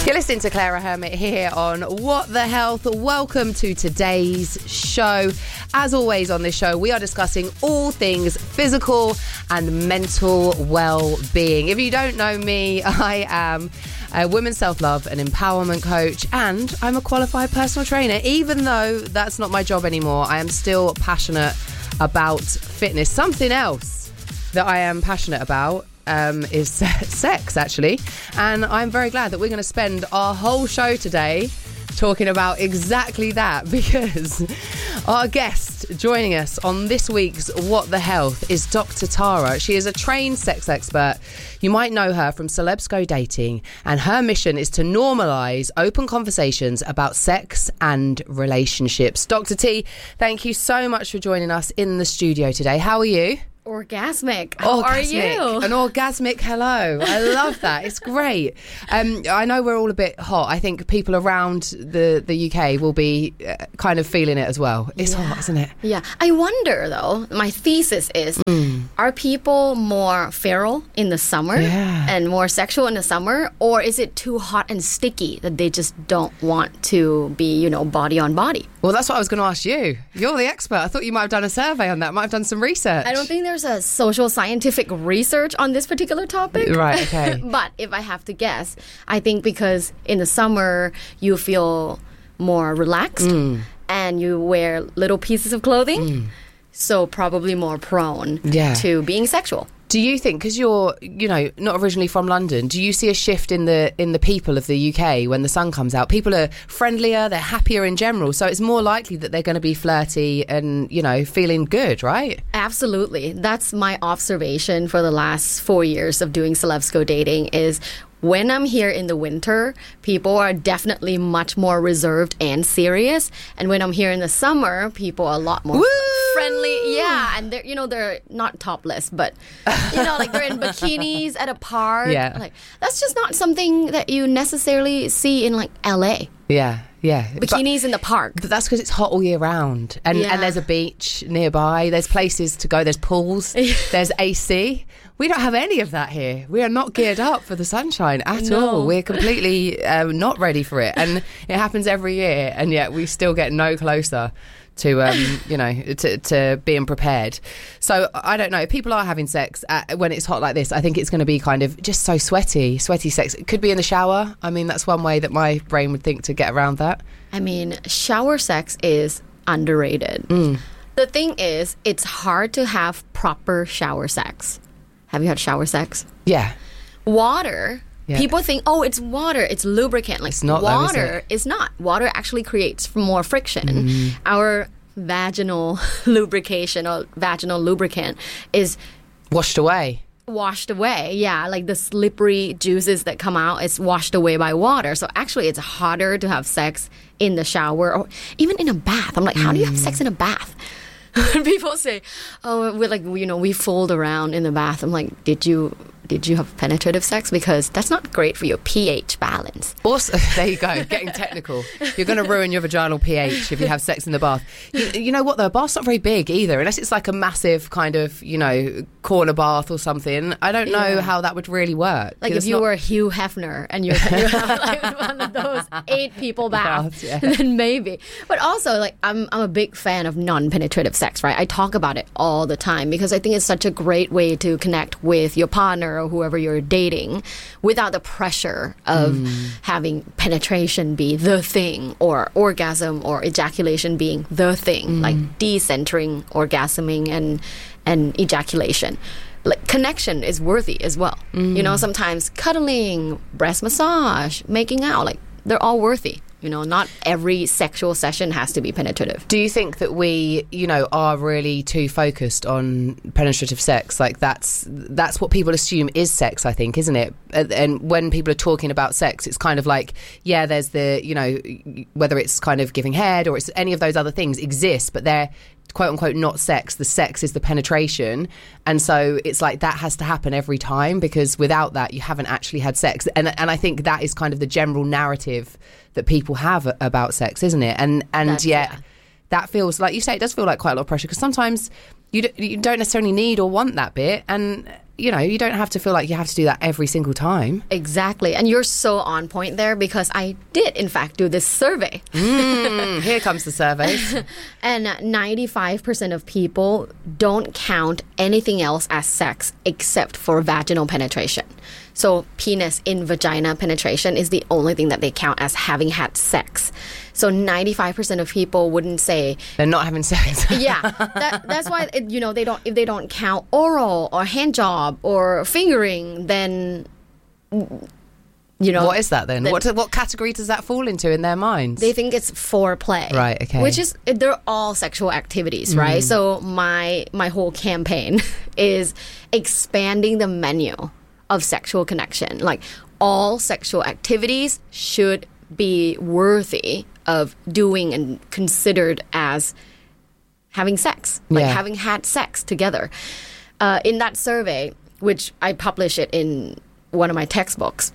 You're listening to Clara Hermit here on What the Health. Welcome to today's show. As always on this show, we are discussing all things physical and mental well-being. If you don't know me, I am a women's self-love and empowerment coach, and I'm a qualified personal trainer. Even though that's not my job anymore, I am still passionate about fitness. Something else that I am passionate about is sex, actually. And I'm very glad that we're going to spend our whole show today talking about exactly that, because our guest joining us on this week's What the Health is Dr. Tara. She is a trained sex expert. You might know her from Celebs Go Dating, and her mission is to normalise open conversations about sex and relationships. Dr. T, thank you so much for joining us in the studio today. How are you? Orgasmic. How are you? An orgasmic hello. I love that. It's great. I know we're all a bit hot. I think people around the UK will be kind of feeling it as well. It's hot, isn't it? Yeah. I wonder, though, my thesis is, are people more feral in the summer and more sexual in the summer? Or is it too hot and sticky that they just don't want to be, body on body? Well, that's what I was going to ask you. You're the expert. I thought you might have done a survey on that. Might have done some research. I don't think there's a social scientific research on this particular topic. Right, okay. But if I have to guess, I think because in the summer you feel more relaxed and you wear little pieces of clothing, so probably more prone to being sexual. Do you think, because you're, not originally from London, do you see a shift in the people of the UK when the sun comes out? People are friendlier, they're happier in general, so it's more likely that they're going to be flirty and, feeling good, right? Absolutely. That's my observation for the last 4 years of doing Celebs Go Dating is when I'm here in the winter, people are definitely much more reserved and serious. And when I'm here in the summer, people are a lot more friendly. Yeah, and they're not topless, but like they're in bikinis at a park. Yeah. Like that's just not something that you necessarily see in like LA. Yeah. Bikinis in the park. But that's because it's hot all year round. And there's a beach nearby. There's places to go. There's pools. There's AC. We don't have any of that here. We are not geared up for the sunshine at all. We're completely not ready for it. And it happens every year. And yet we still get no closer to to being prepared. So I don't know, if people are having sex when it's hot like this, I think it's going to be kind of just so sweaty sex. It could be in the shower. I mean, that's one way that my brain would think to get around that. I mean, shower sex is underrated. The thing is, it's hard to have proper shower sex. Have you had shower sex? Yeah. Water. Yeah. People think, it's water, it's lubricant. Like, it's not, water is not. Water actually creates more friction. Our vaginal lubrication or vaginal lubricant is washed away. Yeah, like the slippery juices that come out, it's washed away by water. So actually it's harder to have sex in the shower or even in a bath. I'm like, how do you have sex in a bath? People say, we fold around in the bath. I'm like, did you have penetrative sex? Because that's not great for your pH balance. Also, there you go, getting technical. You're going to ruin your vaginal pH if you have sex in the bath. You know what, though? A bath's not very big either, unless it's like a massive kind of, corner bath or something. I don't know how that would really work. Like if you were Hugh Hefner and you have like one of those 8 people baths, then maybe. But also, like, I'm a big fan of non-penetrative sex, right? I talk about it all the time because I think it's such a great way to connect with your partner or whoever you're dating without the pressure of having penetration be the thing or orgasm or ejaculation being the thing, like decentering orgasming and ejaculation. Like, connection is worthy as well. Sometimes cuddling, breast massage, making out, like, they're all worthy. Not every sexual session has to be penetrative. Do you think that we, are really too focused on penetrative sex? Like that's what people assume is sex, I think, isn't it? And when people are talking about sex, it's kind of like, there's the, whether it's kind of giving head or it's any of those other things exist, but they're quote unquote not sex. The sex is the penetration. And so it's like that has to happen every time, because without that you haven't actually had sex. And I think that is kind of the general narrative that people have about sex, isn't it? And yet that feels, like you say, it does feel like quite a lot of pressure, because sometimes you don't necessarily need or want that bit, and you know, you don't have to feel like you have to do that every single time. Exactly. And you're so on point there, because I did, in fact, do this survey. Here comes the surveys. And 95% of people don't count anything else as sex except for vaginal penetration. So penis in vagina penetration is the only thing that they count as having had sex. So 95% of people wouldn't say they're not having sex. Yeah, that's why if they don't count oral or hand job or fingering, then what is that then? What category does that fall into in their minds? They think it's foreplay, right? Okay, which is, they're all sexual activities, right? So my whole campaign is expanding the menu of sexual connection. Like, all sexual activities should be worthy of doing and considered as having sex, like having had sex together. In that survey, which I publish it in one of my textbooks,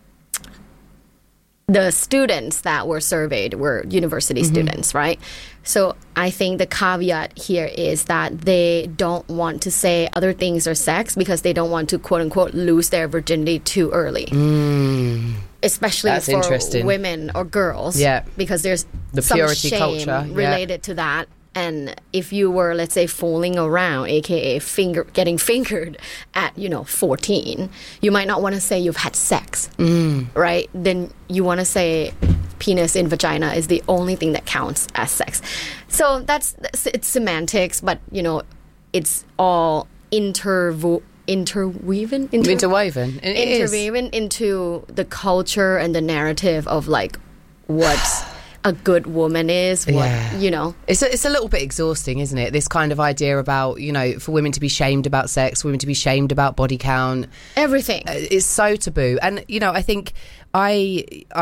the students that were surveyed were university students, right? So I think the caveat here is that they don't want to say other things are sex because they don't want to, quote unquote, lose their virginity too early. Especially That's for women or girls. Yeah. Because there's the some purity shame culture related to that. And if you were, let's say, fooling around, aka getting fingered at, 14, you might not want to say you've had sex, right? Then you want to say penis in vagina is the only thing that counts as sex. So it's semantics, but, it's all interwoven into the culture and the narrative of, like, what a good woman is, It's a little bit exhausting, isn't it? This kind of idea about, for women to be shamed about sex, women to be shamed about body count. Everything. It's so taboo. And, I think I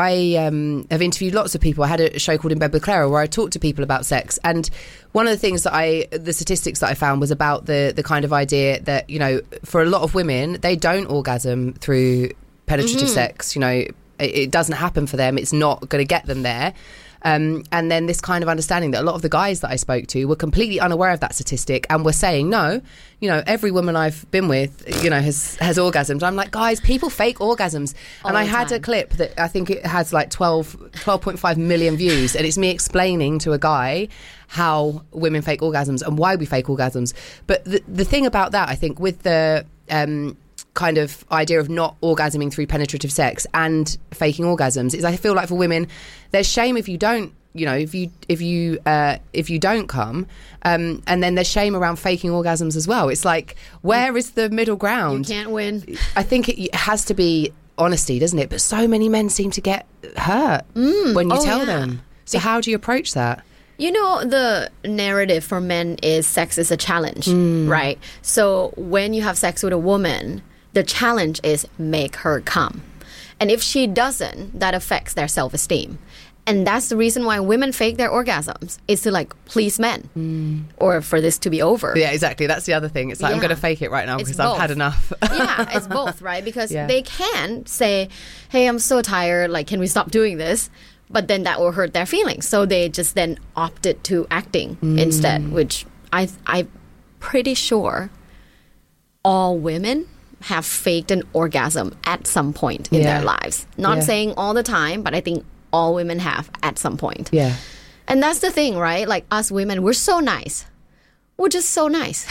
have interviewed lots of people. I had a show called In Bed with Clara where I talked to people about sex. And one of the things the statistics that I found was about the kind of idea that, for a lot of women, they don't orgasm through penetrative sex. It doesn't happen for them. It's not going to get them there. And then this kind of understanding that a lot of the guys that I spoke to were completely unaware of that statistic and were saying, no, every woman I've been with, has orgasms. I'm like, guys, people fake orgasms. And I had a clip that I think it has like 12.5 million views. And it's me explaining to a guy how women fake orgasms and why we fake orgasms. But the thing about that, I think, with the kind of idea of not orgasming through penetrative sex and faking orgasms is, I feel like for women there's shame if you don't if you don't come, and then there's shame around faking orgasms as well. It's like, where is the middle ground? You can't win. I think it has to be honesty, doesn't it? But so many men seem to get hurt when you tell them. So how do you approach that? The narrative for men is sex is a challenge, right? So when you have sex with a woman, the challenge is make her come. And if she doesn't, that affects their self-esteem. And that's the reason why women fake their orgasms, is to, like, please men or for this to be over. Yeah, exactly. That's the other thing. It's like, I'm going to fake it right now because I've had enough. Yeah, it's both, right? Because they can say, hey, I'm so tired. Like, can we stop doing this? But then that will hurt their feelings. So they just then opted to acting instead, which I'm pretty sure all women have faked an orgasm at some point in their lives. Not saying all the time, but I think all women have at some point. Yeah. And that's the thing, right? Like, us women, we're so nice. We're just so nice,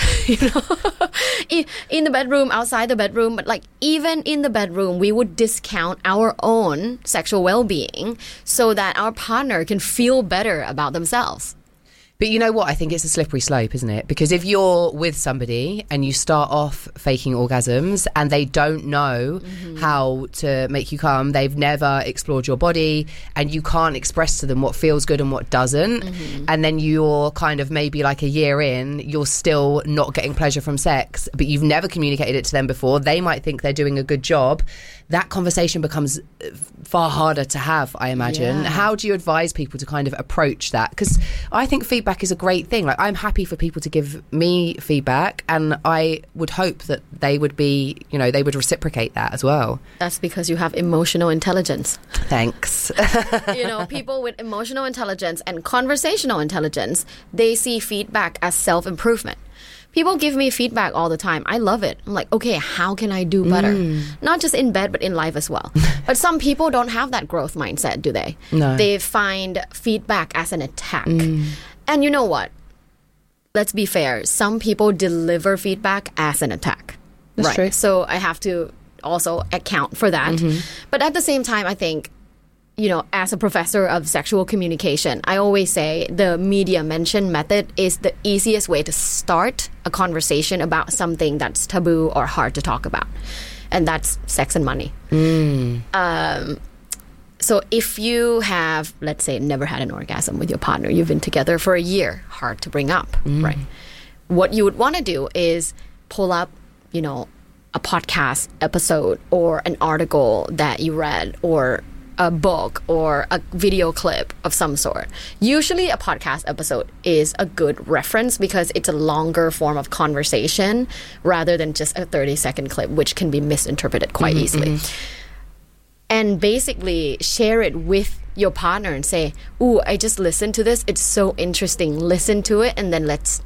in the bedroom, outside the bedroom. But, like, even in the bedroom, we would discount our own sexual well-being so that our partner can feel better about themselves. But you know what? I think it's a slippery slope, isn't it? Because if you're with somebody and you start off faking orgasms and they don't know how to make you come, they've never explored your body, and you can't express to them what feels good and what doesn't, and then you're kind of maybe like a year in, you're still not getting pleasure from sex, but you've never communicated it to them before, they might think they're doing a good job. That conversation becomes far harder to have, I imagine. Yeah. How do you advise people to kind of approach that? Because I think feedback is a great thing. Like, I'm happy for people to give me feedback, and I would hope that they would be, they would reciprocate that as well. That's because you have emotional intelligence. Thanks. People with emotional intelligence and conversational intelligence, they see feedback as self-improvement. People give me feedback all the time. I love it. I'm like, okay, how can I do better? Not just in bed, but in life as well. But some people don't have that growth mindset, do they? No. They find feedback as an attack. And you know what? Let's be fair. Some people deliver feedback as an attack. That's true. So I have to also account for that. But at the same time, I think, you know, as a professor of sexual communication, I always say the media mention method is the easiest way to start a conversation about something that's taboo or hard to talk about. And that's sex and money. So if you have, let's say, never had an orgasm with your partner, you've been together for a year, hard to bring up, right? What you would want to do is pull up, you know, a podcast episode or an article that you read or a book or a video clip of some sort. Usually a podcast episode is a good reference because it's a longer form of conversation rather than just a 30-second clip, which can be misinterpreted quite easily. And basically share it with your partner and say, ooh, I just listened to this. It's so interesting. Listen to it and then let's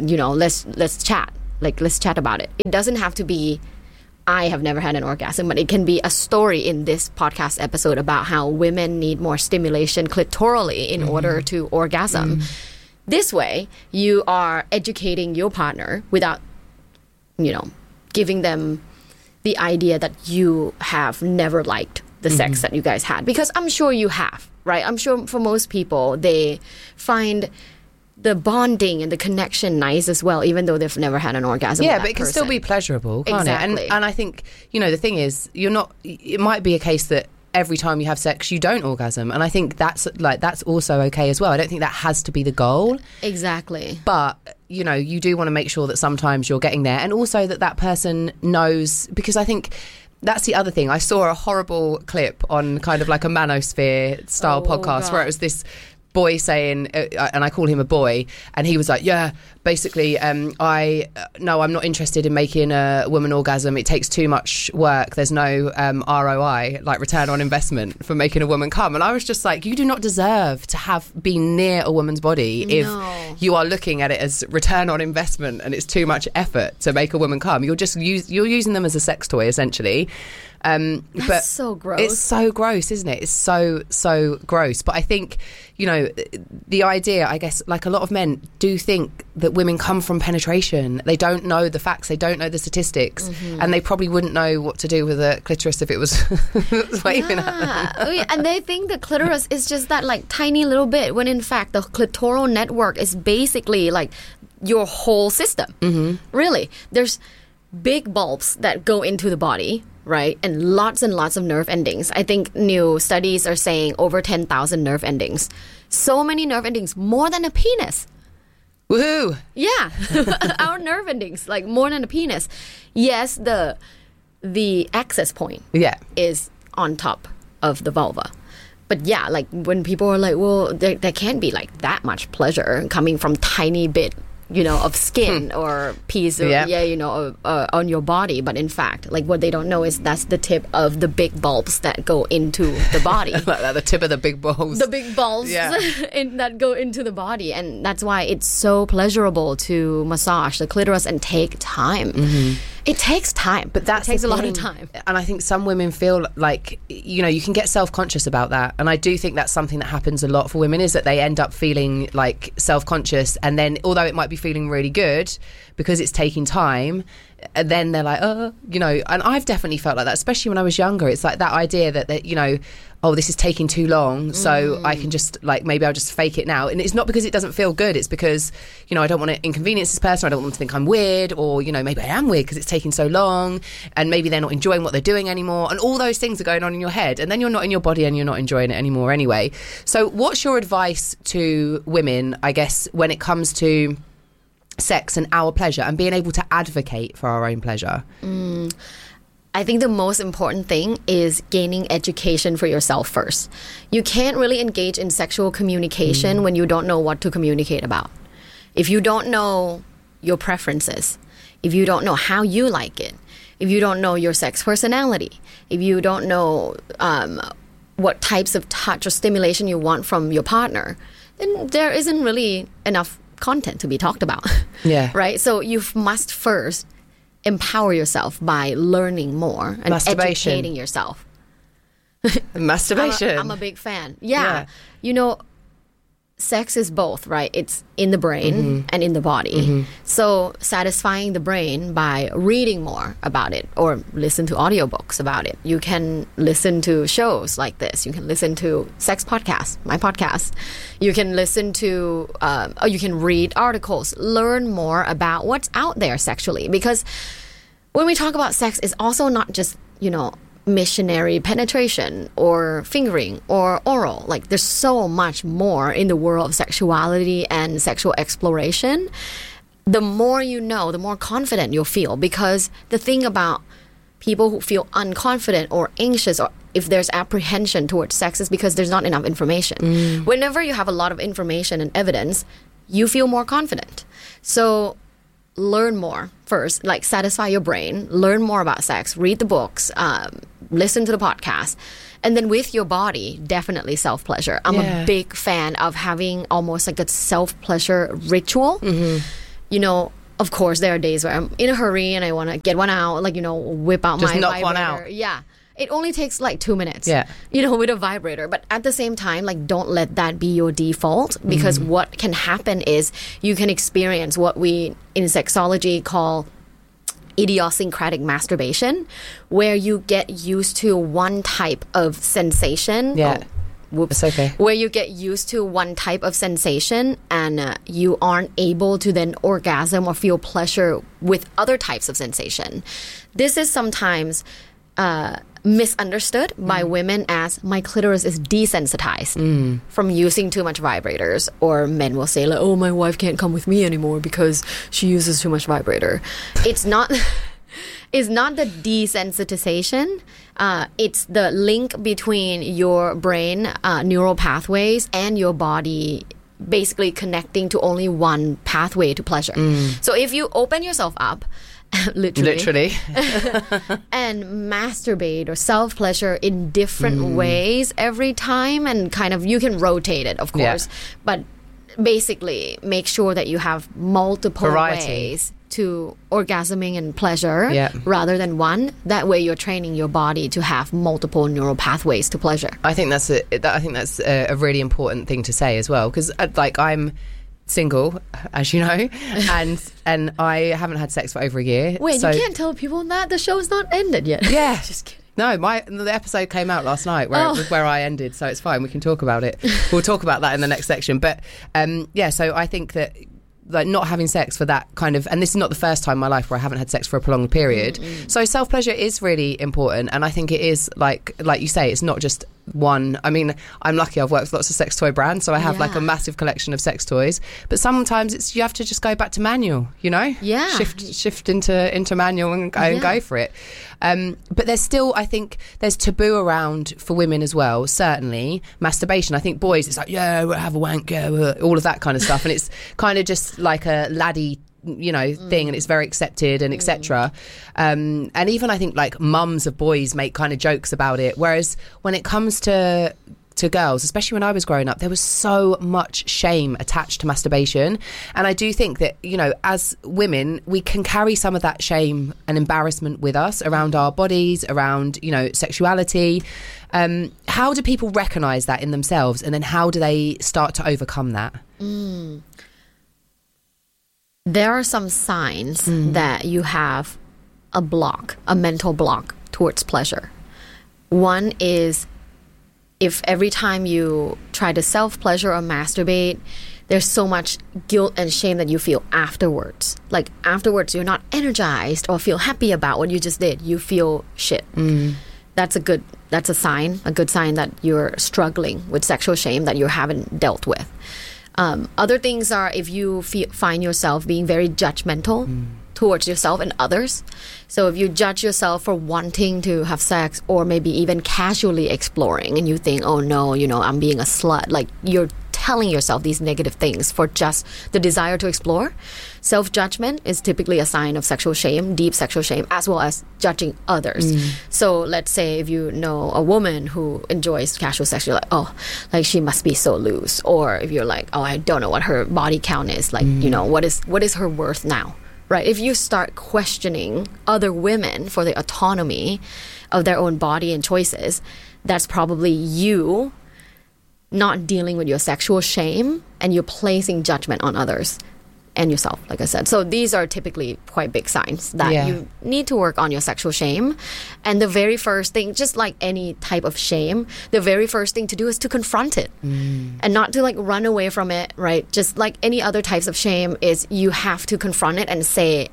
chat. Like, let's chat about it. It doesn't have to be, I have never had an orgasm, but it can be a story in this podcast episode about how women need more stimulation clitorally in order to orgasm. This way, you are educating your partner without, you know, giving them the idea that you have never liked the sex that you guys had. Because I'm sure you have, right? I'm sure for most people, they find the bonding and the connection nice as well, even though they've never had an orgasm. Yeah, but it can still be pleasurable, can't Exactly. it? And I think, you know, the thing is, it might be a case that every time you have sex, you don't orgasm. And I think that's also okay as well. I don't think that has to be the goal. Exactly. But, you know, you do want to make sure that sometimes you're getting there. And also that person knows, because I think that's the other thing. I saw a horrible clip on kind of like a Manosphere style podcast where it was this boy saying, and I call him a boy, and he was like, yeah, basically, I'm not interested in making a woman orgasm. It takes too much work. There's no ROI, like return on investment, for making a woman come. And I was just like, you do not deserve to have been near a woman's body if you are looking at it as return on investment and it's too much effort to make a woman come. You're using them as a sex toy, essentially. That's but so gross. It's so gross, isn't it? It's so gross. But I think, you know, the idea, I guess, like a lot of men do think that women come from penetration. They don't know the facts. They don't know the statistics. And they probably wouldn't know what to do with a clitoris if it was waving at them. And they think the clitoris is just that like tiny little bit, when in fact the clitoral network is basically like your whole system. Really. There's big bulbs that go into the body, right? And lots of nerve endings. I think new studies are saying over 10,000 nerve endings. So many nerve endings, more than a penis. Woohoo! Yeah, our nerve endings, like more than a penis. Yes, the access point is on top of the vulva. But yeah, like when people are like, well, there can't be like that much pleasure coming from tiny bit, you know, of skin or piece of, you know, on your body. But in fact, like what they don't know is that's the tip of the big bulbs that go into the body. Like the tip of the big balls. The big balls that go into the body. And that's why it's so pleasurable to massage the clitoris and take time. It takes time, but that takes a lot of time. And I think some women feel like, you know, you can get self-conscious about that. And I do think that's something that happens a lot for women, is that they end up feeling like self-conscious. And then, although it might be feeling really good because it's taking time, and then they're like, oh, you know, and I've definitely felt like that, especially when I was younger. It's like that idea that you know, oh, this is taking too long, so I can just, like, maybe I'll just fake it now. And it's not because it doesn't feel good. It's because, you know, I don't want to inconvenience this person. I don't want them to think I'm weird, or, you know, maybe I am weird because it's taking so long, and maybe they're not enjoying what they're doing anymore. And all those things are going on in your head, and then you're not in your body and you're not enjoying it anymore anyway. So what's your advice to women, I guess, when it comes to sex and our pleasure and being able to advocate for our own pleasure? I think the most important thing is gaining education for yourself first. You can't really engage in sexual communication when you don't know what to communicate about. If you don't know your preferences, if you don't know how you like it, if you don't know your sex personality, if you don't know what types of touch or stimulation you want from your partner, then there isn't really enough content to be talked about. Yeah. Right? So you must first empower yourself by learning more and educating yourself. Masturbation. I'm a big fan. Yeah. You know, sex is both, right? It's in the brain and in the body. So satisfying the brain by reading more about it or listen to audiobooks about it. You can listen to shows like this. You can listen to sex podcasts, my podcast. You can listen to, or you can read articles, learn more about what's out there sexually. Because when we talk about sex, it's also not just, you know, missionary penetration or fingering or oral. Like there's so much more in the world of sexuality and sexual exploration. The more you know, the more confident you'll feel, because the thing about people who feel unconfident or anxious or if there's apprehension towards sex is because there's not enough information. Whenever you have a lot of information and evidence, you feel more confident. So learn more first, like satisfy your brain, learn more about sex, read the books, listen to the podcast. And then with your body, definitely self-pleasure. I'm a big fan of having almost like a self-pleasure ritual. You know, of course, there are days where I'm in a hurry and I want to get one out, like, you know, whip out just my knock vibrator. One out. Yeah. It only takes like 2 minutes, yeah, you know, with a vibrator. But at the same time, like, don't let that be your default, because what can happen is you can experience what we in sexology call idiosyncratic masturbation, where you get used to one type of sensation. Yeah. Whoops. It's okay. Where you get used to one type of sensation and you aren't able to then orgasm or feel pleasure with other types of sensation. This is sometimes misunderstood by women as my clitoris is desensitized from using too much vibrators, or men will say like, oh, my wife can't come with me anymore because she uses too much vibrator. It's not the desensitization. It's the link between your brain neural pathways and your body basically connecting to only one pathway to pleasure. So if you open yourself up literally and masturbate or self-pleasure in different ways every time, and kind of you can rotate it, of course, but basically make sure that you have multiple ways to orgasming and pleasure rather than one. That way you're training your body to have multiple neural pathways to pleasure. I think that's a really important thing to say as well, because like I'm single, as you know, and I haven't had sex for over a year. Wait, you can't tell people that the show's not ended yet. Yeah. Just kidding. No, the episode came out last night where I ended, so it's fine. We can talk about it. We'll talk about that in the next section. But so I think that like not having sex for that kind of, and this is not the first time in my life where I haven't had sex for a prolonged period. So self-pleasure is really important, and I think it is like you say, it's not just one. I mean, I'm lucky I've worked with lots of sex toy brands, so I have like a massive collection of sex toys, but sometimes you have to just go back to manual, you know, shift into manual and go for it. But there's still, I think there's taboo around for women as well, certainly masturbation. I think boys, it's like, yeah, we'll have a wank, all of that kind of stuff, and it's kind of just like a laddie, you know, thing, and it's very accepted and etc. And even I think like mums of boys make kind of jokes about it, whereas when it comes to girls, especially when I was growing up, there was so much shame attached to masturbation. And I do think that, you know, as women, we can carry some of that shame and embarrassment with us around our bodies, around, you know, sexuality. How do people recognise that in themselves, and then how do they start to overcome that? There are some signs that you have a mental block towards pleasure. One is if every time you try to self-pleasure or masturbate, there's so much guilt and shame that you feel afterwards. Like afterwards, you're not energized or feel happy about what you just did. You feel shit. That's a good sign that you're struggling with sexual shame that you haven't dealt with. Other things are if you find yourself being very judgmental towards yourself and others. So if you judge yourself for wanting to have sex, or maybe even casually exploring, and you think, oh no, you know, I'm being a slut, like you're telling yourself these negative things for just the desire to explore. Self-judgment is typically a sign of sexual shame, deep sexual shame, as well as judging others. So let's say if you know a woman who enjoys casual sex, you're like, oh, like she must be so loose. Or if you're like, oh, I don't know what her body count is, like, you know, what is her worth now? Right? If you start questioning other women for the autonomy of their own body and choices, that's probably you not dealing with your sexual shame, and you're placing judgment on others and yourself, like I said. So these are typically quite big signs that you need to work on your sexual shame. And the very first thing, just like any type of shame, the very first thing to do is to confront it and not to like run away from it, right? Just like any other types of shame, is you have to confront it and say,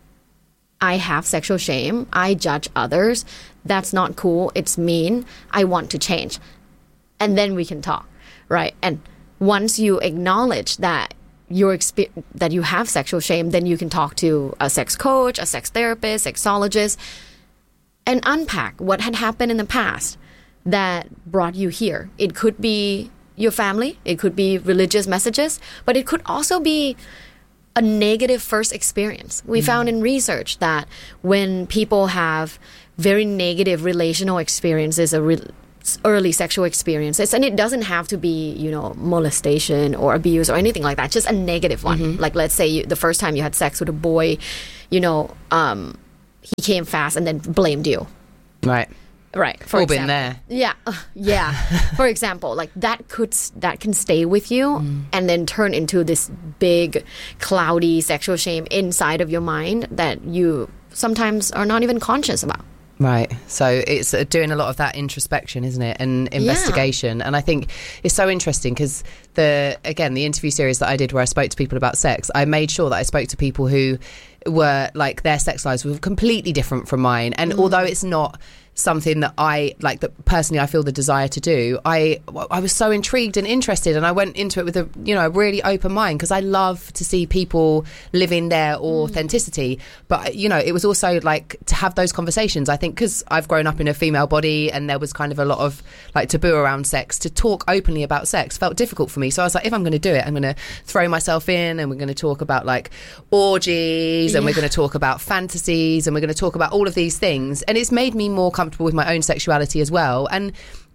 I have sexual shame. I judge others. That's not cool. It's mean. I want to change. And then we can talk, right? And once you acknowledge that that you have sexual shame, then you can talk to a sex coach, a sex therapist, sexologist, and unpack what had happened in the past that brought you here. It could be your family, it could be religious messages, but it could also be a negative first experience. We found in research that when people have very negative relational experiences, early sexual experiences, and it doesn't have to be, you know, molestation or abuse or anything like that, just a negative one. Like, let's say the first time you had sex with a boy, you know, he came fast and then blamed you. Right. For all example. been there. Yeah. For example, like that can stay with you and then turn into this big cloudy sexual shame inside of your mind that you sometimes are not even conscious about. Right. So it's doing a lot of that introspection, isn't it? And investigation. And I think it's so interesting because the interview series that I did where I spoke to people about sex, I made sure that I spoke to people who were like, their sex lives were completely different from mine. And although it's not something that I like, that personally I feel the desire to do, I was so intrigued and interested, and I went into it with a really open mind, because I love to see people living their authenticity. But it was also like to have those conversations, I think, because I've grown up in a female body and there was kind of a lot of like taboo around sex. To talk openly about sex felt difficult for me, so I was like, if I'm going to do it, I'm going to throw myself in, and we're going to talk about like orgies, and we're going to talk about fantasies, and we're going to talk about all of these things. And it's made me more comfortable with my own sexuality as well, and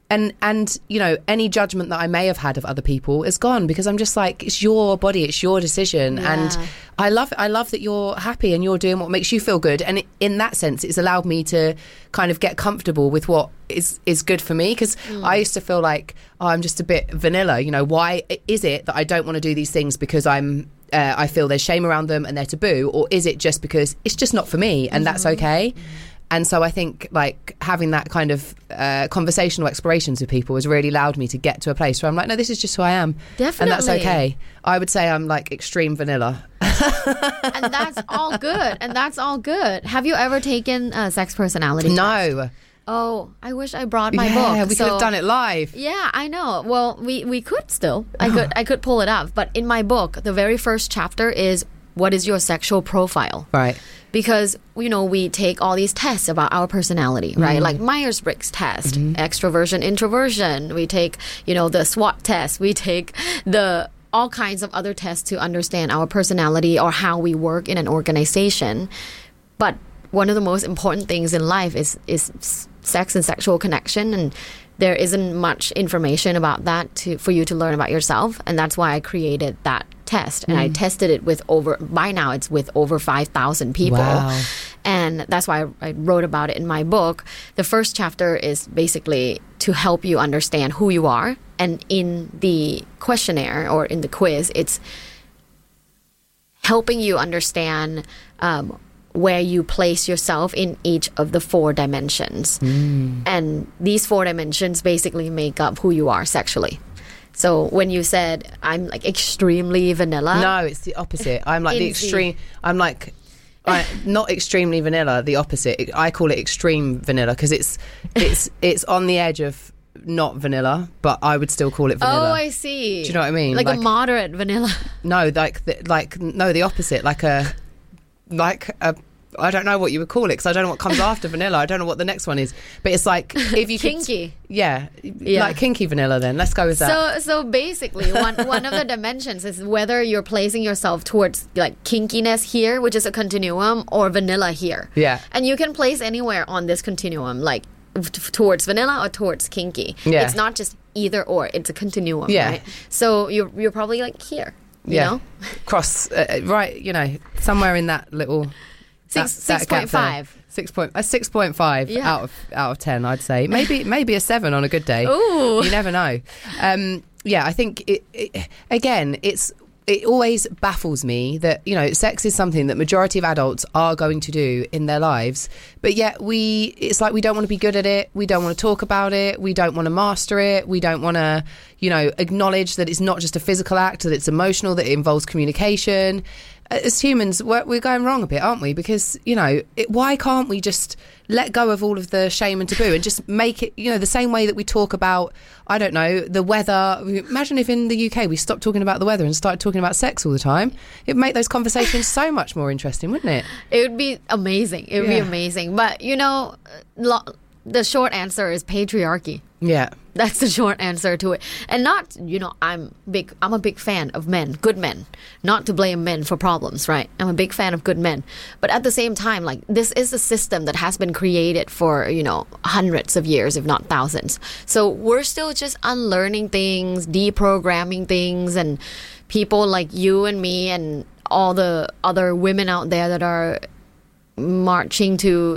any judgment that I may have had of other people is gone, because I'm just like, it's your body, it's your decision. And I love that you're happy and you're doing what makes you feel good. And in that sense, it's allowed me to kind of get comfortable with what is good for me, because I used to feel like, I'm just a bit vanilla. Why is it that I don't want to do these things because I feel there's shame around them and they're taboo, or is it just because it's just not for me and that's okay? And so I think like having that kind of conversational explorations with people has really allowed me to get to a place where I'm like, no, this is just who I am. Definitely. And that's okay. I would say I'm like extreme vanilla. And that's all good. Have you ever taken a sex personality test? No. Oh, I wish I brought my book. Yeah, we could have done it live. Yeah, I know. Well, we could still. I could pull it up. But in my book, the very first chapter is, what is your sexual profile? Right. Because, we take all these tests about our personality, right? Like Myers-Briggs test, extroversion, introversion. We take, the SWOT test. We take all kinds of other tests to understand our personality or how we work in an organization. But one of the most important things in life is sex and sexual connection, and there isn't much information about that for you to learn about yourself. And that's why I created that test, and I tested it with by now it's with over 5,000 people. Wow. And that's why I wrote about it in my book. The first chapter is basically to help you understand who you are, and in the questionnaire or in the quiz, it's helping you understand where you place yourself in each of the 4 dimensions. And these 4 dimensions basically make up who you are sexually. So when you said I'm like extremely vanilla, no, it's the opposite. I'm like the extreme. I'm like not extremely vanilla. The opposite. I call it extreme vanilla because it's on the edge of not vanilla, but I would still call it vanilla. Oh, I see. Do you know what I mean? Like a moderate vanilla. No, the opposite. Like a I don't know what you would call it because I don't know what comes after vanilla. I don't know what the next one is. But it's like if you kinky. Like kinky vanilla then. Let's go with that. So basically one of the dimensions is whether you're placing yourself towards like kinkiness here, which is a continuum, or vanilla here. Yeah. And you can place anywhere on this continuum, like towards vanilla or towards kinky. Yeah. It's not just either or, it's a continuum, Yeah. right? So you're probably like here, you know? Cross, right, you know, somewhere in that little... 6.5. 6.5 Yeah. out of 10, I'd say. Maybe a 7 on a good day. Ooh. You never know. I think it always baffles me that, you know, sex is something that majority of adults are going to do in their lives, but yet it's like we don't want to be good at it, we don't want to talk about it, we don't want to master it, we don't want to, you know, acknowledge that it's not just a physical act, that it's emotional, that it involves communication. As humans, we're going wrong a bit, aren't we? Because, you know, why can't we just let go of all of the shame and taboo and just make it, you know, the same way that we talk about, I don't know, the weather. Imagine if in the UK we stopped talking about the weather and started talking about sex all the time. It would make those conversations so much more interesting, wouldn't it? It would be amazing. It would be amazing. But, you know, the short answer is patriarchy. Yeah. That's the short answer to it. And not, you know, I'm a big fan of men, good men. Not to blame men for problems, right? I'm a big fan of good men. But at the same time, like, this is a system that has been created for, you know, hundreds of years, if not thousands. So we're still just unlearning things, deprogramming things, and people like you and me and all the other women out there that are marching to